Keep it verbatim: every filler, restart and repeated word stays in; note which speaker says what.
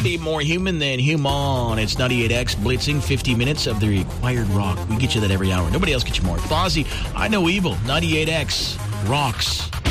Speaker 1: be more human than human. It's ninety-eight X blitzing, fifty minutes of the required rock. We get you that every hour. Nobody else gets you more. Fozzy, I Know Evil, ninety-eight X rocks.